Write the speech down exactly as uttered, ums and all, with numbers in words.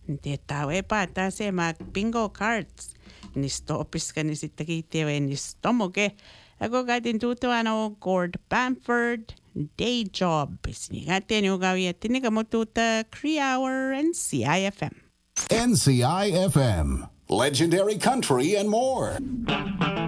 Hindi tawe pa ta se mag bingo cards. Ni stopis ka ni sitten kiittiä ni stomoke. Ako kaitin tutuan o Gord Bamford Day Job. Ni kaitin joka vietti ni kamututa Cree Hour and C I F M. N C I F M, legendary country and more.